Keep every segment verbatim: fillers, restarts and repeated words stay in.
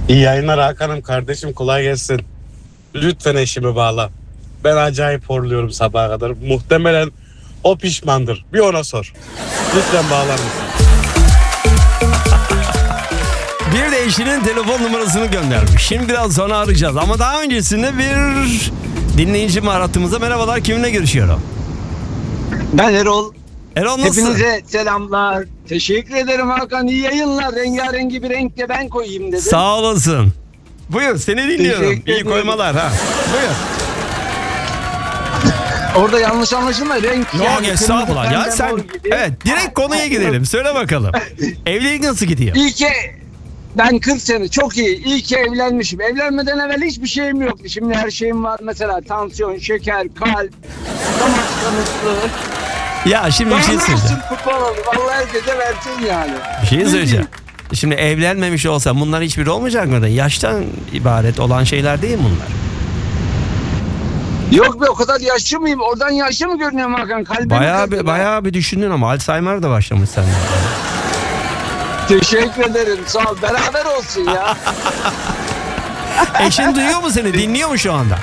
İyi yayınlar Hakan'ım, kardeşim kolay gelsin. Lütfen eşimi bağla. Ben acayip horluyorum sabaha kadar. Muhtemelen o pişmandır. Bir ona sor. Lütfen bağlar mısın? Bir de eşinin telefon numarasını göndermiş. Şimdi biraz sonra arayacağız ama daha öncesinde bir dinleyici mi hattımıza? Merhabalar, kiminle görüşüyorum? Ben Erol. Erol nasılsın? Hepinize selamlar. Teşekkür ederim Hakan. İyi yayınlar. Rengarengi bir renkle ben koyayım dedim. Sağ olasın. Buyur, seni dinliyorum. Teşekkür İyi ederim. koymalar ha. Buyur. Orada yanlış anlaşılma. Renk Yok yani estağfurullah kırmızı, ya pembe, sen mor gibi. evet direkt konuya gidelim. Söyle bakalım. Evlilik nasıl gidiyor? İyi ki ben kırk sene çok iyi. İyi ki evlenmişim. Evlenmeden evvel hiçbir şeyim yoktu. Şimdi her şeyim var. Mesela tansiyon, şeker, kalp, damak kanıtlı. Ya şimdi bir şey Bana söyleyeceğim. versin futbol olur. Allah herkese versin yani. Bir şey Ne söyleyeceğim. Şimdi evlenmemiş olsan bunlar hiçbiri olmayacak mıydı? Yaştan ibaret olan şeyler değil mi bunlar? Yok be, o kadar yaşlı mıyım? Oradan yaşlı mı görünüyorum Hakan? Kalbimi Bayağı kırdın bir, ha. bayağı bir düşündün ama Alzheimer da başlamış sende. Teşekkür ederim. Sağ ol. Beraber olsun ya. Eşin duyuyor mu seni? Dinliyor mu şu anda?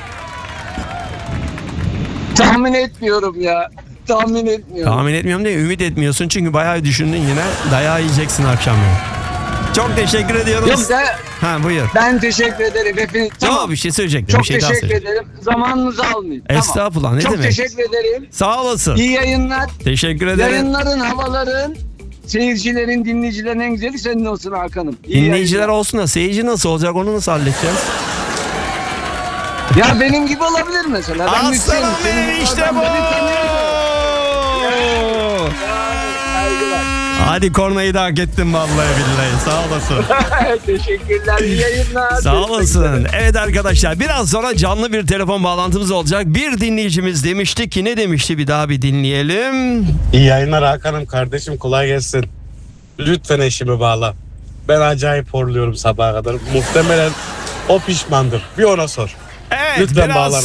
Tahmin etmiyorum ya. Tahmin etmiyorum. Tahmin etmiyorum diye ümit etmiyorsun çünkü bayağı düşündün yine. Dayağı yiyeceksin akşam yani. Çok teşekkür ediyoruz. Yok da Ha buyur. ben teşekkür ederim. Hepiniz... Tamam. Bir şey söyleyecektim. Çok bir şey daha teşekkür söyleyecektim. ederim. Zamanınızı almayayım. Estağfurullah, ne Çok demek? teşekkür ederim. Sağ olasın. İyi yayınlar. Teşekkür ederim. Yayınların, havaların, seyircilerin, dinleyicilerin en güzeli senin olsun Hakan'ım. İyi Dinleyiciler yayınlar. olsun da seyirci nasıl olacak, onu nasıl halledeceğiz? Ya benim gibi olabilir mesela. Ben müzisyenim. Aslanım Senin benim, gibi işte adam bu. beni tanıyor. Saygılar. Hadi kornayı da hak ettin vallahi billahi. Sağ olasın. Teşekkürler. İyi yayınlar. Sağ olasın. Evet arkadaşlar, biraz sonra canlı bir telefon bağlantımız olacak. Bir dinleyicimiz demişti ki, ne demişti, bir daha bir dinleyelim. İyi yayınlar Hakan'ım, kardeşim kolay gelsin. Lütfen eşimi bağla. Ben acayip horluyorum sabaha kadar. Muhtemelen o pişmandır. Bir ona sor. Evet, Lütfen biraz bağlar